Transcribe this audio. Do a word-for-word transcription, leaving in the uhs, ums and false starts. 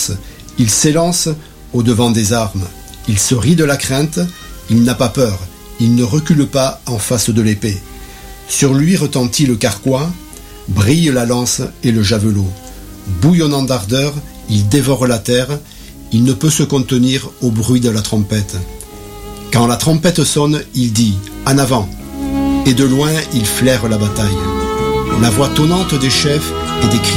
force. Il s'élance au-devant des armes. Il se rit de la crainte. Il n'a pas peur. Il ne recule pas en face de l'épée. Sur lui retentit le carquois, brille la lance et le javelot. Bouillonnant d'ardeur, il dévore la terre. Il ne peut se contenir au bruit de la trompette. Quand la trompette sonne, il dit « En avant !» Et de loin, il flaire la bataille. La voix tonnante des chefs et des cris